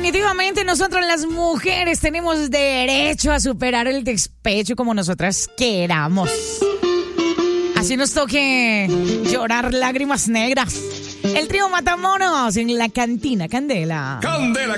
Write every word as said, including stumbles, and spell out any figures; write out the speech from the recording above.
Definitivamente nosotros las mujeres tenemos derecho a superar el despecho como nosotras queramos. Así nos toque llorar lágrimas negras. El trío Matamoros en la cantina Candela. Candela.